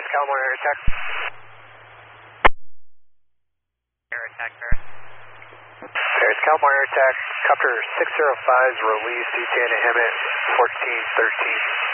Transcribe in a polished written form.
Paris, California, air attack. Air attack, Paris. Paris, California, air attack. Copter 605 is released, ETA to Hemet 1413.